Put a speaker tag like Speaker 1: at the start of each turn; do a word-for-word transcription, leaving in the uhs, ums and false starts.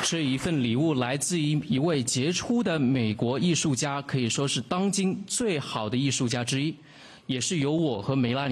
Speaker 1: 这一份礼物来自于一位杰出的美国艺术家，可以说是当今最好的艺术家之一，也是由我和梅拉尼。